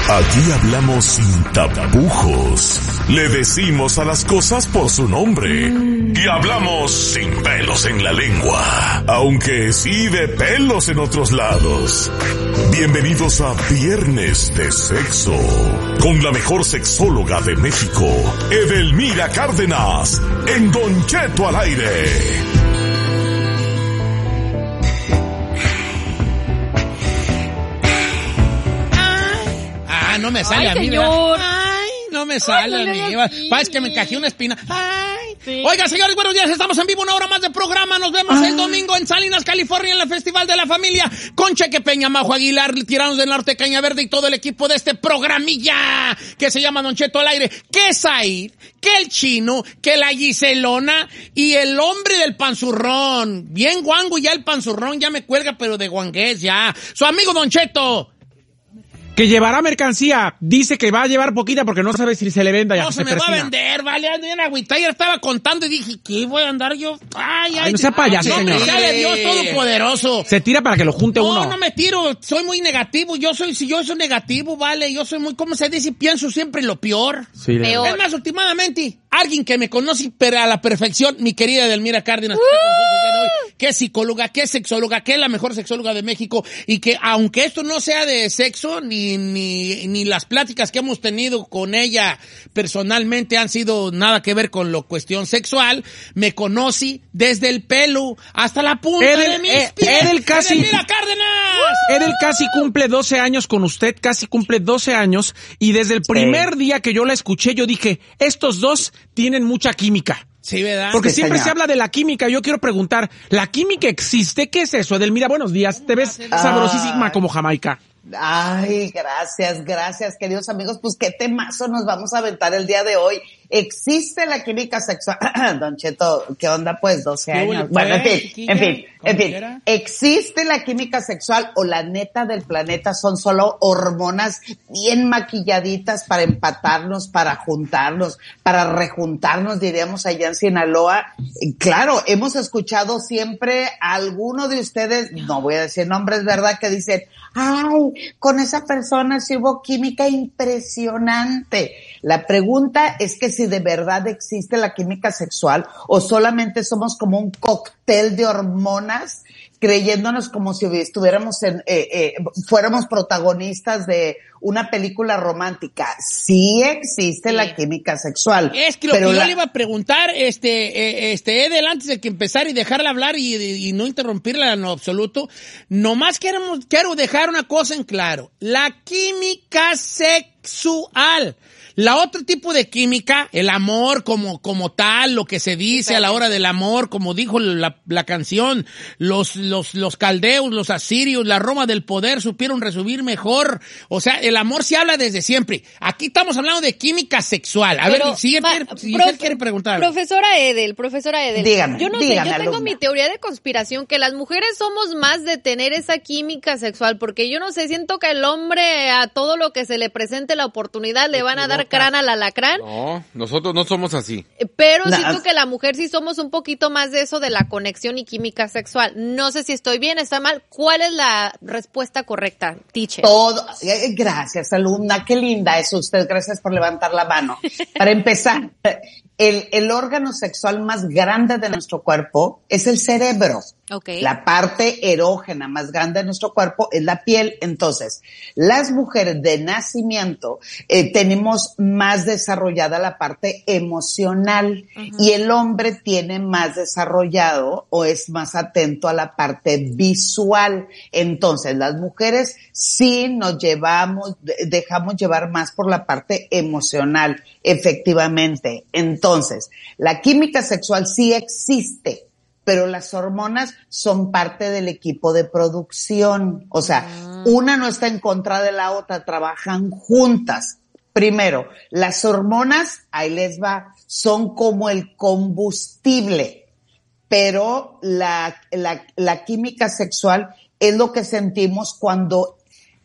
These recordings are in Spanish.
Aquí hablamos sin tapujos. Le decimos a las cosas por su nombre. Y hablamos sin pelos en la lengua. Aunque sí de pelos en otros lados. Bienvenidos a Viernes de Sexo. Con la mejor sexóloga de México, Edelmira Cárdenas. En Don Cheto al aire. No me sale. Ay, a mí, señor. Ay, no me sale a mí. Parece que me encajé una espina. Ay. Sí. Oiga, señores, buenos días. Estamos en vivo, una hora más de programa. Nos vemos el domingo en Salinas, California, en el Festival de la Familia. Con Cheque Peña, Majo Aguilar, Tiranos del Norte, Caña Verde y todo el equipo de este programilla que se llama Don Cheto al aire. Que Said, que el Chino, que la Giselona y el hombre del panzurrón. Bien guango ya el panzurrón, ya me cuelga, pero de guangués ya. Su amigo Don Cheto. Que llevará mercancía. Dice que va a llevar poquita porque no sabe si se le venda. No, se me va a vender, vale. Ando agüita. Ayer estaba contando y dije, ¿qué voy a andar yo? Ay, no sea payaso, señor. Ya le Dios Todopoderoso. Se tira para que lo junte uno. No me tiro. Soy muy negativo. Yo soy negativo, vale. Yo soy muy, ¿cómo se dice? Pienso siempre en lo peor. Sí, peor. Es más, últimamente, alguien que me conoce pero a la perfección, mi querida Edelmira Cárdenas, que es psicóloga, que es sexóloga, que es la mejor sexóloga de México y que aunque esto no sea de sexo ni las pláticas que hemos tenido con ella personalmente han sido nada que ver con la cuestión sexual, me conoce desde el pelo hasta la punta de mis pies. Edelmira Cárdenas. Edel casi cumple 12 años con usted, casi cumple 12 años y desde el primer día que yo la escuché yo dije, estos dos tienen mucha química. Sí, ¿verdad? Porque siempre se habla de la química. Yo quiero preguntar, ¿la química existe? ¿Qué es eso? Edelmira, buenos días. Te ves sabrosísima como Jamaica. Ay, gracias, queridos amigos. Pues qué temazo nos vamos a aventar el día de hoy. ¿Existe la química sexual? Don Cheto, ¿qué onda pues? 12 años. Bueno, en fin. ¿Existe la química sexual o la neta del planeta son solo hormonas bien maquilladitas para empatarnos, para juntarnos, para rejuntarnos, diríamos allá en Sinaloa? Claro, hemos escuchado siempre a alguno de ustedes, no voy a decir nombres, ¿verdad? Que dicen, ay, con esa persona sí hubo química impresionante. La pregunta es que si de verdad existe la química sexual o solamente somos como un cóctel de hormonas creyéndonos como si estuviéramos fuéramos protagonistas de una película romántica. Sí existe la química sexual. Es que lo que yo le iba a preguntar, Edel, antes de que empezar y dejarla hablar y no interrumpirla en lo absoluto, nomás quiero dejar una cosa en claro. La química sexual. La otro tipo de química, el amor como tal, lo que se dice a la hora del amor, como dijo la canción, los caldeos, los asirios, la Roma del poder supieron resumir mejor. O sea, el amor se habla desde siempre. Aquí estamos hablando de química sexual. A ver, si quiere preguntar. Profesora Edel. Dígame, yo no sé, yo tengo mi teoría de conspiración que las mujeres somos más de tener esa química sexual, porque yo no sé, siento que el hombre a todo lo que se le presente la oportunidad le van a dar crana al alacrán. No, nosotros no somos así. Pero siento que la mujer sí somos un poquito más de eso de la conexión y química sexual. No sé si estoy bien, está mal. ¿Cuál es la respuesta correcta, teacher? Gracias, alumna. Qué linda es usted. Gracias por levantar la mano. Para empezar, el órgano sexual más grande de nuestro cuerpo es el cerebro. Okay. La parte erógena más grande de nuestro cuerpo es la piel. Entonces, las mujeres de nacimiento tenemos más desarrollada la parte emocional y el hombre tiene más desarrollado o es más atento a la parte visual. Entonces, las mujeres sí nos dejamos llevar más por la parte emocional, efectivamente. Entonces, la química sexual sí existe, pero las hormonas son parte del equipo de producción. O sea, una no está en contra de la otra, trabajan juntas. Primero, las hormonas, ahí les va, son como el combustible, pero la química sexual es lo que sentimos cuando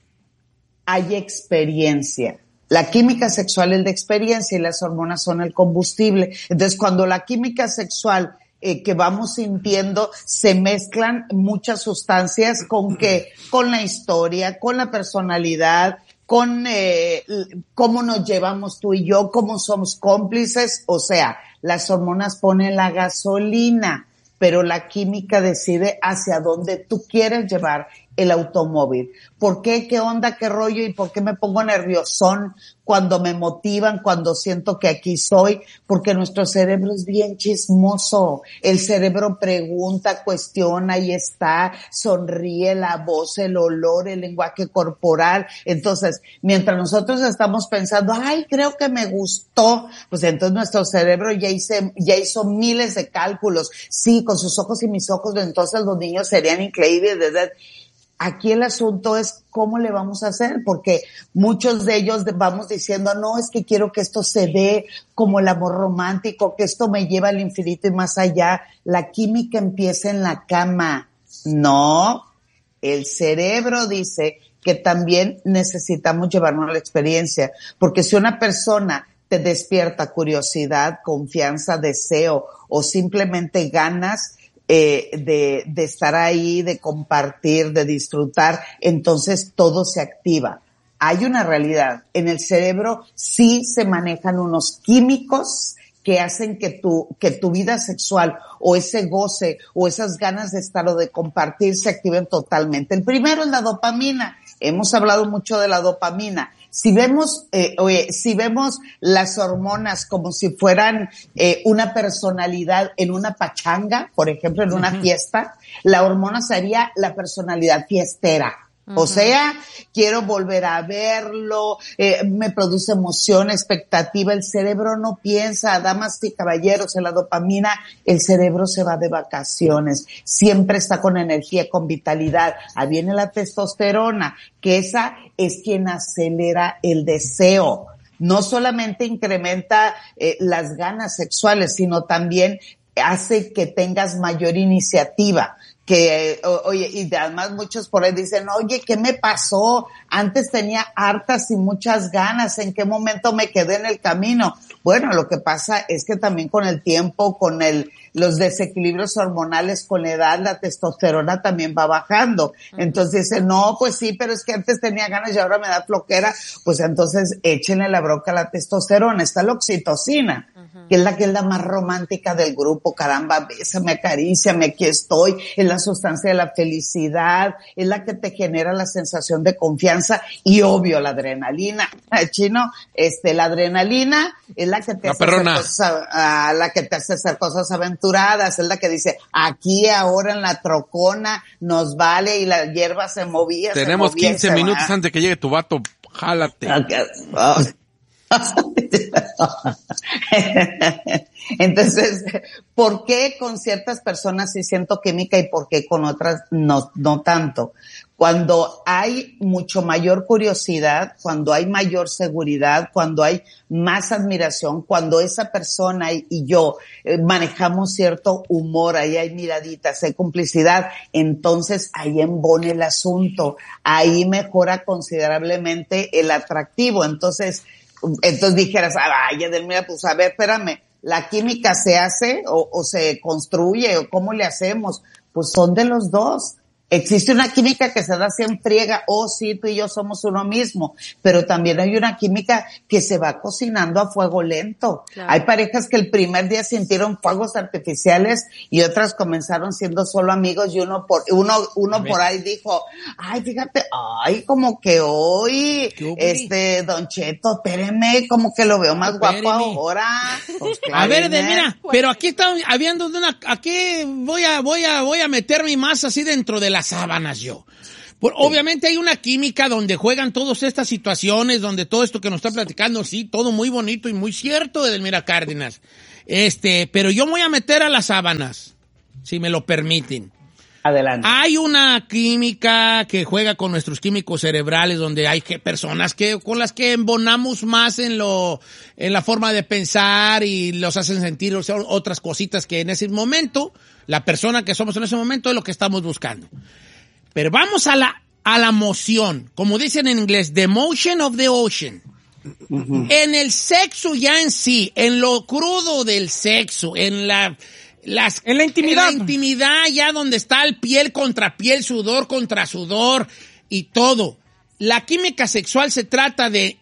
hay experiencia. La química sexual es de experiencia y las hormonas son el combustible. Entonces, cuando la química sexual que vamos sintiendo, se mezclan muchas sustancias con la historia, con la personalidad, con cómo nos llevamos tú y yo, cómo somos cómplices. O sea, las hormonas ponen la gasolina, pero la química decide hacia dónde tú quieres llevar el automóvil. ¿Por qué? ¿Qué onda? ¿Qué rollo? ¿Y por qué me pongo nerviosón cuando me motivan, cuando siento que aquí soy? Porque nuestro cerebro es bien chismoso. El cerebro pregunta, cuestiona, y está, sonríe, la voz, el olor, el lenguaje corporal. Entonces, mientras nosotros estamos pensando, ay, creo que me gustó, pues entonces nuestro cerebro ya hizo miles de cálculos. Sí, con sus ojos y mis ojos, entonces los niños serían increíbles, ¿verdad? Aquí el asunto es cómo le vamos a hacer, porque muchos de ellos vamos diciendo, no, es que quiero que esto se dé como el amor romántico, que esto me lleva al infinito y más allá. La química empieza en la cama. No, el cerebro dice que también necesitamos llevarnos a la experiencia, porque si una persona te despierta curiosidad, confianza, deseo o simplemente ganas de estar ahí, de compartir, de disfrutar, entonces todo se activa. Hay una realidad. En el cerebro sí se manejan unos químicos que hacen que tu vida sexual o ese goce o esas ganas de estar o de compartir se activen totalmente. El primero es la dopamina. Hemos hablado mucho de la dopamina. Si vemos las hormonas como si fueran una personalidad en una pachanga, por ejemplo, en una fiesta, la hormona sería la personalidad fiestera. O sea, quiero volver a verlo, me produce emoción, expectativa. El cerebro no piensa, damas y caballeros, en la dopamina el cerebro se va de vacaciones, siempre está con energía, con vitalidad. Ahí viene la testosterona, que esa es quien acelera el deseo. No solamente incrementa las ganas sexuales, sino también hace que tengas mayor iniciativa. Que, oye, y además muchos por ahí dicen, oye, ¿qué me pasó? Antes tenía hartas y muchas ganas, ¿en qué momento me quedé en el camino? Bueno, lo que pasa es que también con el tiempo, con los desequilibrios hormonales, con la edad, la testosterona también va bajando. Entonces dicen, no, pues sí, pero es que antes tenía ganas y ahora me da flojera. Pues entonces échenle la bronca a la testosterona. Está la oxitocina, que es la más romántica del grupo. Caramba, bésame, acaríciame, aquí estoy. Es la sustancia de la felicidad, es la que te genera la sensación de confianza y obvio la adrenalina. Chino, la adrenalina es la que te hace hacer cosas aventuradas, es la que dice, aquí ahora en la trocona nos vale, y la hierba se movía. Tenemos 15 minutos antes que llegue tu vato, jálate. Entonces, ¿por qué con ciertas personas sí siento química y por qué con otras no tanto? Cuando hay mucho mayor curiosidad, cuando hay mayor seguridad, cuando hay más admiración, cuando esa persona y yo manejamos cierto humor, ahí hay miraditas, hay complicidad, entonces ahí embona el asunto, ahí mejora considerablemente el atractivo. Entonces dijeras, ay, Edelmira, pues a ver, espérame, ¿la química se hace o se construye o cómo le hacemos? Pues son de los dos. Existe una química que se da así en friega, sí, tú y yo somos uno mismo, pero también hay una química que se va cocinando a fuego lento. Claro. Hay parejas que el primer día sintieron fuegos artificiales y otras comenzaron siendo solo amigos, y uno por ahí dijo, ay, fíjate, ay, como que hoy, Don Cheto, espéreme, como que lo veo más guapo ahora. Pues, a ver, mira, pero aquí está habiendo aquí voy a meterme más así dentro de las sábanas yo. Obviamente hay una química donde juegan todas estas situaciones, donde todo esto que nos está platicando, sí, todo muy bonito y muy cierto, Edelmira Cárdenas. Pero yo me voy a meter a las sábanas, si me lo permiten. Adelante. Hay una química que juega con nuestros químicos cerebrales, donde hay personas con las que embonamos más en la forma de pensar y los hacen sentir otras cositas que en ese momento, la persona que somos en ese momento es lo que estamos buscando. Pero vamos a la emoción, como dicen en inglés, the emotion of the ocean. Uh-huh. En el sexo ya en sí, en lo crudo del sexo, en la intimidad. En la intimidad, ya donde está el piel contra piel, sudor contra sudor y todo. la química sexual se trata de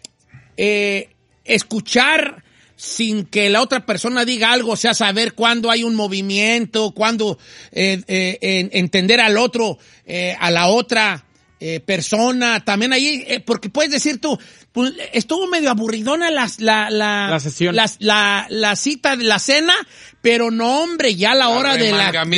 escuchar sin que la otra persona diga algo, o sea, saber cuándo hay un movimiento, cuándo entender al otro, a la otra persona. También ahí, porque puedes decir tú, pues, estuvo medio aburridona la sesión. La cita de la cena, pero no, hombre, ya a la hora de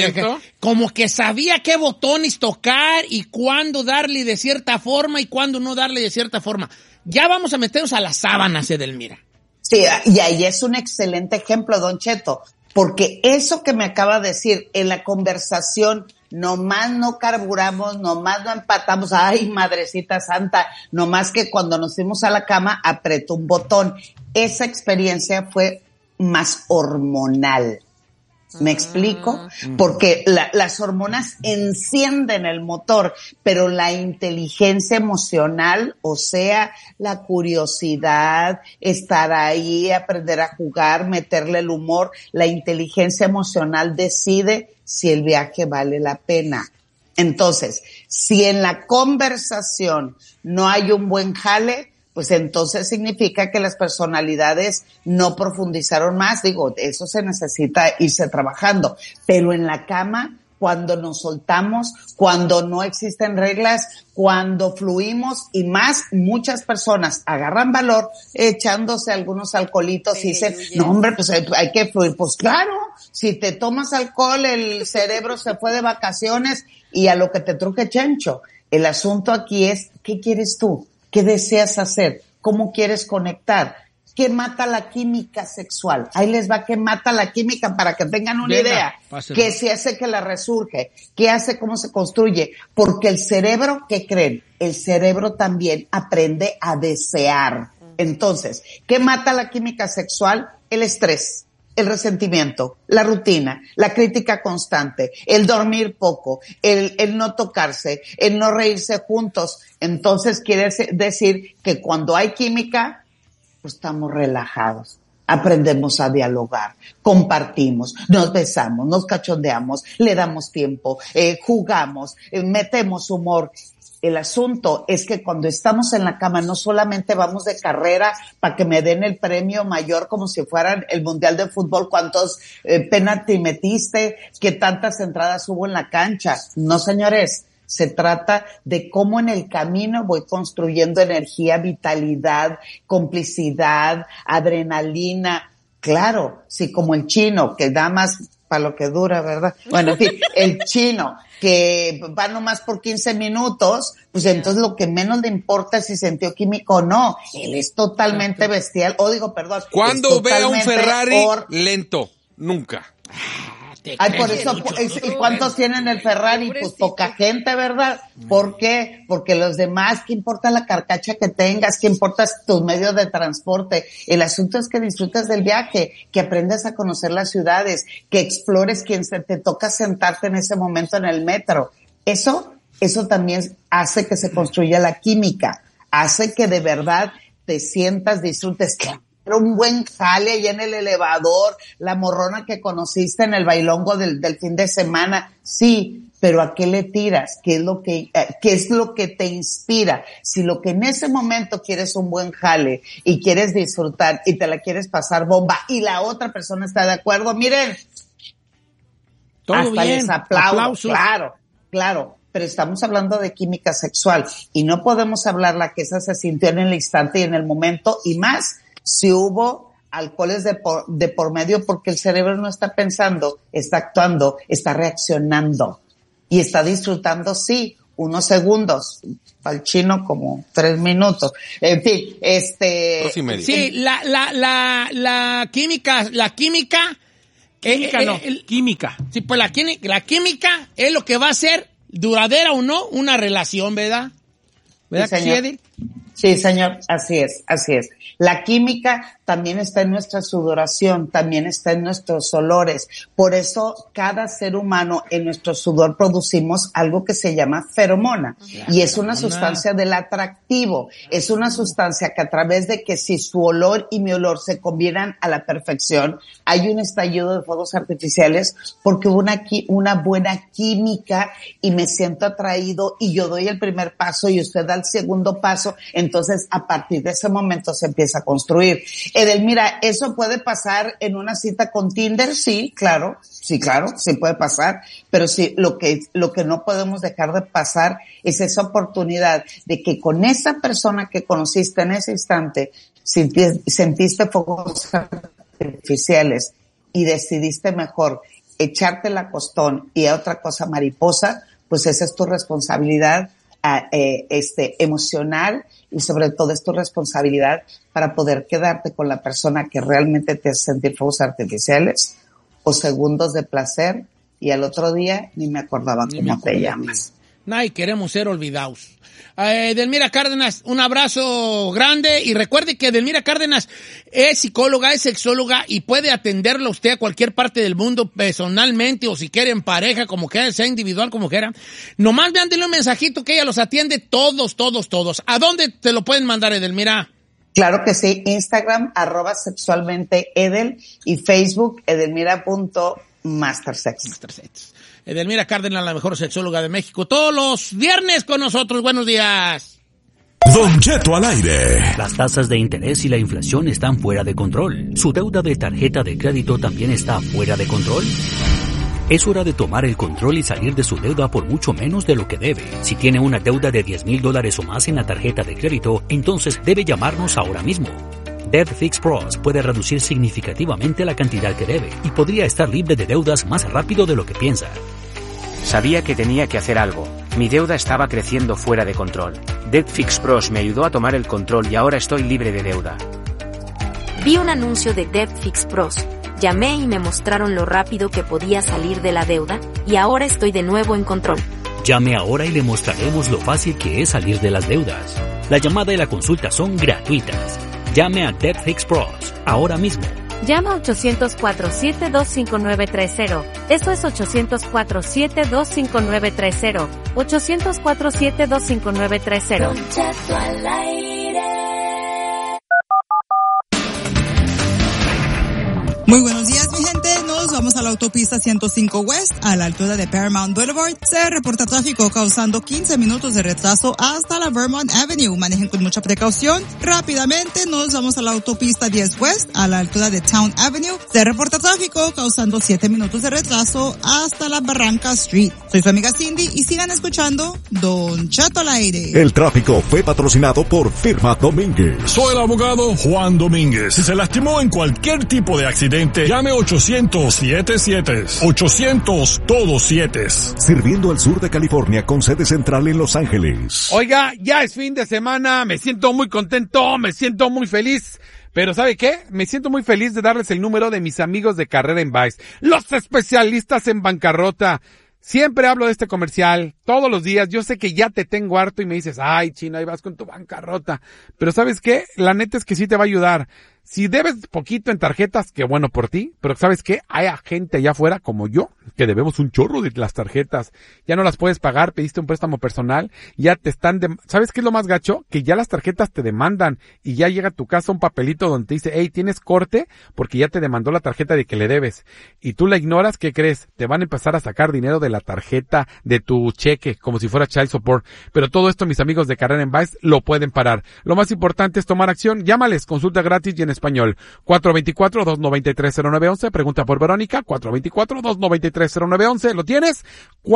como que sabía qué botones tocar y cuándo darle de cierta forma y cuándo no darle de cierta forma. Ya vamos a meternos a las sábanas, Edelmira. Sí, y ahí es un excelente ejemplo, Don Cheto, porque eso que me acaba de decir, en la conversación, nomás no carburamos, nomás no empatamos, ay, madrecita santa, nomás que cuando nos fuimos a la cama apretó un botón. Esa experiencia fue más hormonal. ¿Me explico? Porque las hormonas encienden el motor, pero la inteligencia emocional, o sea, la curiosidad, estar ahí, aprender a jugar, meterle el humor, la inteligencia emocional decide si el viaje vale la pena. Entonces, si en la conversación no hay un buen jale, pues entonces significa que las personalidades no profundizaron más. Digo, eso se necesita irse trabajando. Pero en la cama, cuando nos soltamos, cuando no existen reglas, cuando fluimos y más, muchas personas agarran valor echándose algunos alcoholitos y dicen, no hombre, pues hay que fluir. Pues claro, si te tomas alcohol, el cerebro se fue de vacaciones y a lo que te truje chancho. El asunto aquí es, ¿qué quieres tú? ¿Qué deseas hacer? ¿Cómo quieres conectar? ¿Qué mata la química sexual? Ahí les va, ¿qué mata la química? Para que tengan una idea. ¿Qué se hace que la resurge? ¿Qué hace? ¿Cómo se construye? Porque el cerebro, ¿qué creen? El cerebro también aprende a desear. Entonces, ¿qué mata la química sexual? El estrés, el resentimiento, la rutina, la crítica constante, el dormir poco, el no tocarse, el no reírse juntos. Entonces quiere decir que cuando hay química, pues estamos relajados. Aprendemos a dialogar, compartimos, nos besamos, nos cachondeamos, le damos tiempo, jugamos, metemos humor. El asunto es que cuando estamos en la cama no solamente vamos de carrera para que me den el premio mayor como si fueran el Mundial de Fútbol, cuántos penalti metiste, qué tantas entradas hubo en la cancha. No, señores, se trata de cómo en el camino voy construyendo energía, vitalidad, complicidad, adrenalina. Claro, sí, como el chino, que da más para lo que dura, ¿verdad? Bueno, en fin, el chino que va nomás por 15 minutos, pues entonces lo que menos le importa es si sintió químico o no. Él es totalmente bestial. ¿Cuándo ve a un Ferrari lento? Nunca. Ay, por eso, ¿y cuántos tienen el Ferrari? Pues poca gente, ¿verdad? ¿Por qué? Porque los demás, ¿qué importa la carcacha que tengas? ¿Qué importa tus medios de transporte? El asunto es que disfrutes del viaje, que aprendas a conocer las ciudades, que explores quien se te toca sentarte en ese momento en el metro. Eso también hace que se construya la química, hace que de verdad te sientas, disfrutes, era un buen jale ahí en el elevador, la morrona que conociste en el bailongo del fin de semana, sí, pero ¿a qué le tiras? ¿Qué es lo que te inspira? Si lo que en ese momento quieres un buen jale y quieres disfrutar y te la quieres pasar bomba y la otra persona está de acuerdo, miren, todo hasta bien, les aplaudo, aplausos. Claro. Pero estamos hablando de química sexual y no podemos hablar la que esa se sintió en el instante y en el momento y más si hubo alcoholes de por medio, porque el cerebro no está pensando, está actuando, está reaccionando y está disfrutando, sí, unos segundos, para el chino como 3 minutos. En fin, 2:30. Sí, la química. Química. Sí, pues la química es lo que va a hacer duradera o no una relación, ¿verdad? ¿Verdad Sí, que sí, señor. Edil? Sí, señor, así es. La química también está en nuestra sudoración, también está en nuestros olores. Por eso cada ser humano en nuestro sudor producimos algo que se llama feromona y es una sustancia del atractivo. Es una sustancia que a través de que si su olor y mi olor se combinan a la perfección, hay un estallido de fuegos artificiales porque hubo una buena química y me siento atraído y yo doy el primer paso y usted da el segundo paso. Entonces a partir de ese momento se empieza a construir. Edelmira, ¿eso puede pasar en una cita con Tinder? Sí, claro, sí puede pasar, pero sí, lo que no podemos dejar de pasar es esa oportunidad de que con esa persona que conociste en ese instante, sentiste fuegos artificiales y decidiste mejor echarte la costón y a otra cosa mariposa, pues esa es tu responsabilidad emocional y sobre todo es tu responsabilidad para poder quedarte con la persona que realmente te hace sentir fuegos artificiales o segundos de placer y al otro día ni me acordaba cómo te llamas. Nadie queremos ser olvidados. Edelmira Cárdenas, un abrazo grande y recuerde que Edelmira Cárdenas es psicóloga, es sexóloga y puede atenderla usted a cualquier parte del mundo personalmente o si quiere en pareja, como quiera, sea individual, como quiera. Nomás mándele un mensajito que ella los atiende todos. ¿A dónde te lo pueden mandar, Edelmira? Claro que sí, Instagram, @sexualmenteedel y Facebook, edelmira.mastersex. Edelmira Cárdenas, la mejor sexóloga de México, todos los viernes con nosotros. Buenos días. Don Cheto al aire. Las tasas de interés y la inflación están fuera de control. ¿Su deuda de tarjeta de crédito también está fuera de control? Es hora de tomar el control y salir de su deuda por mucho menos de lo que debe. Si tiene una deuda de $10,000 o más en la tarjeta de crédito, entonces debe llamarnos ahora mismo. Debt Fix Pros puede reducir significativamente la cantidad que debe y podría estar libre de deudas más rápido de lo que piensa. Sabía que tenía que hacer algo. Mi deuda estaba creciendo fuera de control. Debt Fix Pros me ayudó a tomar el control y ahora estoy libre de deuda. Vi un anuncio de Debt Fix Pros. Llamé y me mostraron lo rápido que podía salir de la deuda y ahora estoy de nuevo en control. Llame ahora y le mostraremos lo fácil que es salir de las deudas. La llamada y la consulta son gratuitas. Llame a Debt Fix Pros ahora mismo. Llama 800-472-5930. Eso es 800-472-5930. 800-472-5930. Don Cheto al aire. Muy buenos días, mi gente. Nos vamos a la autopista 105 West, a la altura de Paramount Boulevard. Se reporta tráfico causando 15 minutos de retraso hasta la Vermont Avenue. Manejen con mucha precaución. Rápidamente nos vamos a la autopista 10 West, a la altura de Town Avenue. Se reporta tráfico causando 7 minutos de retraso hasta la Barranca Street. Soy su amiga Cindy y sigan escuchando Don Cheto al aire. El tráfico fue patrocinado por Firma Domínguez. Soy el abogado Juan Domínguez. Si se lastimó en cualquier tipo de accidente, llame 800-77. 800 todos 7. Sirviendo al sur de California con sede central en Los Ángeles. Oiga, ya es fin de semana, me siento muy contento, me siento muy feliz. Pero ¿sabe qué? Me siento muy feliz de darles el número de mis amigos de Carrera en Vice, los especialistas en bancarrota. Siempre hablo de este comercial, todos los días. Yo sé que ya te tengo harto y me dices, ay, Chino, ahí vas con tu bancarrota. Pero ¿sabes qué? La neta es que sí te va a ayudar. Si debes poquito en tarjetas, qué bueno por ti, pero ¿sabes qué? Hay gente allá afuera, como yo, que debemos un chorro de las tarjetas. Ya no las puedes pagar, pediste un préstamo personal, ya te están... ¿Sabes qué es lo más gacho? Que ya las tarjetas te demandan y ya llega a tu casa un papelito donde te dice, hey, tienes corte porque ya te demandó la tarjeta de que le debes. Y tú la ignoras, ¿qué crees? Te van a empezar a sacar dinero de la tarjeta, de tu cheque, como si fuera child support. Pero todo esto mis amigos de Carrera en Vice lo pueden parar. Lo más importante es tomar acción. Llámales, consulta gratis y en español. 424-293-0911. Pregunta por Verónica. 424-293-0911. ¿Lo tienes?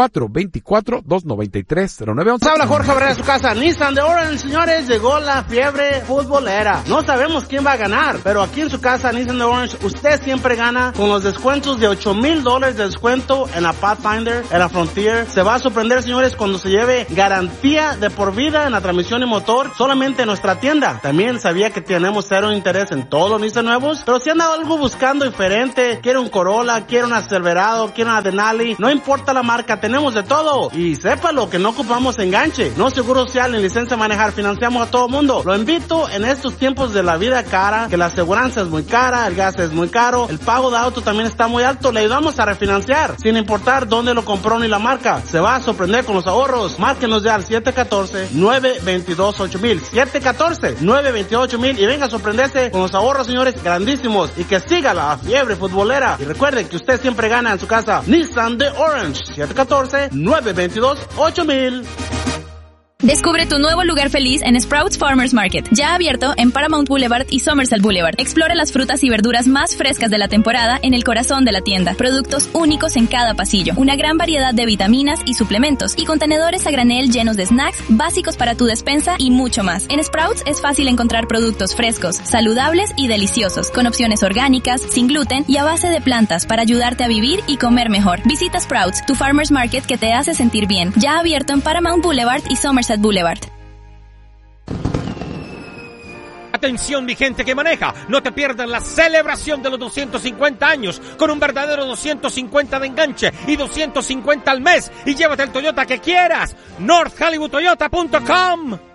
424-293-0911. Habla Jorge Barrera de su casa. Nissan de Orange, señores. Llegó la fiebre futbolera. No sabemos quién va a ganar, pero aquí en su casa, Nissan de Orange, usted siempre gana con los descuentos de $8,000 de descuento en la Pathfinder, en la Frontier. Se va a sorprender, señores, cuando se lleve garantía de por vida en la transmisión y motor solamente en nuestra tienda. También sabía que tenemos cero interés en todos los Nissan nuevos, pero si anda algo buscando diferente, quiere un Corolla, quiere una Silverado, quiere una Denali, no importa la marca, tenemos de todo. Y sépalo que no ocupamos enganche, no seguro social ni licencia a manejar, financiamos a todo mundo. Lo invito en estos tiempos de la vida cara, que la aseguranza es muy cara, el gas es muy caro, el pago de auto también está muy alto, le ayudamos a refinanciar, sin importar dónde lo compró ni la marca. Se va a sorprender con los ahorros. Márquenos ya al 714-922-8000, 714-928-1000 y venga a sorprenderse con los ahorros, señores, grandísimos, y que siga la fiebre futbolera. Y recuerden que usted siempre gana en su casa. Nissan de Orange, 714-922-8000. Descubre tu nuevo lugar feliz en Sprouts Farmers Market, ya abierto en Paramount Boulevard y Somerset Boulevard. Explora las frutas y verduras más frescas de la temporada en el corazón de la tienda. Productos únicos en cada pasillo, una gran variedad de vitaminas y suplementos y contenedores a granel llenos de snacks básicos para tu despensa y mucho más. En Sprouts es fácil encontrar productos frescos, saludables y deliciosos, con opciones orgánicas, sin gluten y a base de plantas para ayudarte a vivir y comer mejor. Visita Sprouts, tu Farmers Market que te hace sentir bien, ya abierto en Paramount Boulevard y Somerset Boulevard. Atención mi gente que maneja, no te pierdas la celebración de los 250 años con un verdadero 250 de enganche y 250 al mes y llévate el Toyota que quieras. NorthHollywoodToyota.com.